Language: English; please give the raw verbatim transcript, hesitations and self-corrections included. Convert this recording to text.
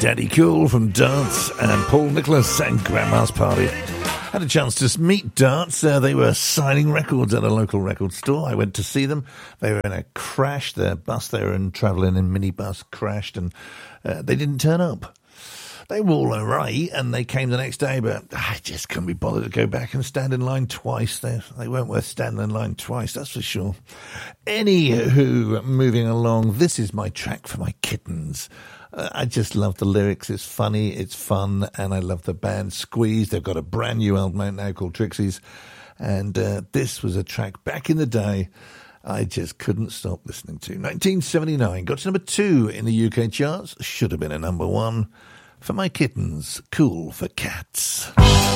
Daddy Cool from Darts and Paul Nicholas and Grandma's Party. Had a chance to meet Darts. Uh, they were signing records at a local record store. I went to see them. They were in a crash. Their bus they were in, travelling in minibus, crashed, and uh, they didn't turn up. They were all all right, and they came the next day, but I just couldn't be bothered to go back and stand in line twice. They, they weren't worth standing in line twice, that's for sure. Anywho, moving along, this is my track for my kittens. Uh, I just love the lyrics. It's funny, it's fun, and I love the band Squeeze. They've got a brand new album out now called Trixies, and uh, this was a track back in the day I just couldn't stop listening to. nineteen seventy-nine, got to number two in the U K charts, should have been a number one. For my kittens, Cool for Cats.